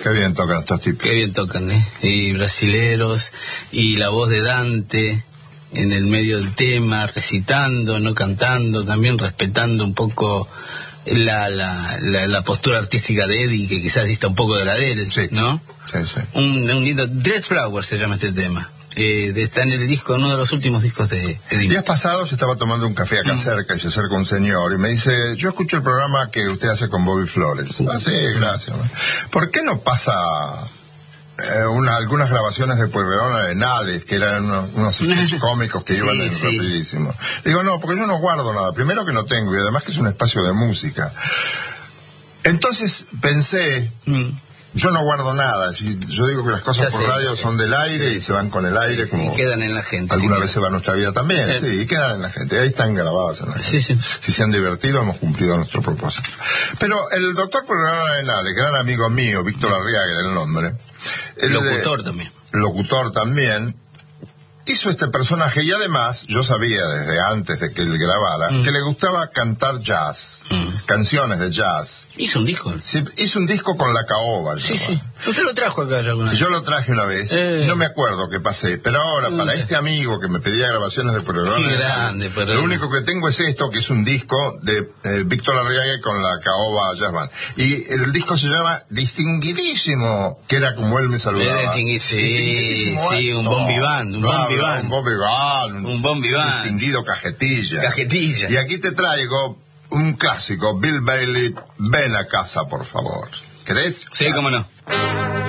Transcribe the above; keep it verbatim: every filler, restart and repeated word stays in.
Qué bien tocan estos tipos. Qué bien tocan, ¿eh? Y brasileros, y la voz de Dante en el medio del tema, recitando, no cantando, también respetando un poco la, la, la, la postura artística de Eddie, que quizás dista un poco de la de él, sí. ¿no? Sí, sí. Un, un lindo... Dread Flowers se llama este tema. Eh, de, está en el disco, en uno de los últimos discos de Eddie. Días pasados estaba tomando un café acá mm. cerca y se acerca un señor y me dice, yo escucho el programa que usted hace con Bobby Flores. Uh, ah, sí, gracias. ¿Por qué no pasa eh, una, algunas grabaciones de Pueyrredón Arenales, que eran unos, unos sketches cómicos que sí, iban sí. rapidísimo? Digo, no, porque yo no guardo nada. Primero que no tengo y además que es un espacio de música. Entonces pensé... Mm. Yo no guardo nada, yo digo que las cosas ya por sé, radio son del aire sí, y se van con el aire, como y quedan en la gente. Alguna sí, vez se va nuestra vida también, sí. sí, y quedan en la gente, ahí están grabadas en la gente. Sí, sí. Si se han divertido, hemos cumplido nuestro propósito. Pero el doctor Pueyrredón Arenales, que era un amigo mío, Víctor Arriaga era el nombre. El locutor también. Locutor también. Hizo este personaje y además, yo sabía desde antes de que él grabara, mm. que le gustaba cantar jazz, mm. canciones de jazz. Hizo un disco. Sí, hizo un disco con La Caoba. Sí, sí. ¿Usted lo trajo acá alguna vez? Yo lo traje una vez, eh. no me acuerdo qué pasé, pero ahora para eh. este amigo que me pedía grabaciones de Pueyrredón, qué grande, pero lo único que tengo es esto, que es un disco de eh, Víctor Arriaga con La Caoba Jazz Band. Y el disco se llama Distinguidísimo, que era como él me saludaba. Sí, sí, sí, un bon vivant, un bon vivant. Un bon vivant, un bon vivant. Distinguido cajetilla. Cajetilla. Y aquí te traigo un clásico, Bill Bailey, ven a casa, por favor. ¿Querés? Sí, cómo no.